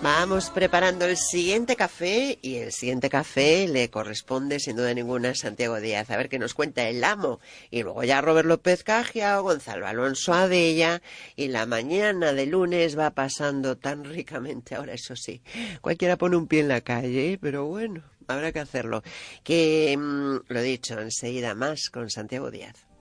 Vamos preparando el siguiente café y el siguiente café le corresponde sin duda ninguna a Santiago Díaz. A ver qué nos cuenta el amo. Y luego ya Robert López Cajiao, Gonzalo Alonso Adella y la mañana de lunes va pasando tan ricamente. Ahora eso sí, cualquiera pone un pie en la calle, pero bueno, habrá que hacerlo. Que lo dicho, enseguida más con Santiago Díaz.